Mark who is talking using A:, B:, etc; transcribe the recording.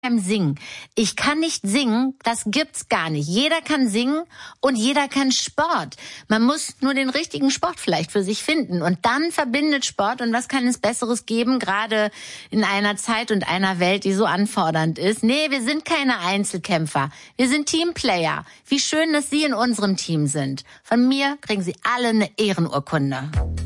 A: beim Singen. Ich kann nicht singen, das gibt's gar nicht. Jeder kann singen und jeder kann Sport. Man muss nur den richtigen Sport vielleicht für sich finden. Und dann verbindet Sport. Und was kann es Besseres geben, gerade in einer Zeit und einer Welt, die so anfordernd ist? Nee, wir sind keine Einzelkämpfer. Wir sind Teamplayer. Wie schön, dass Sie in unserem Team sind. Von mir kriegen Sie alle eine Ehrenurkunde.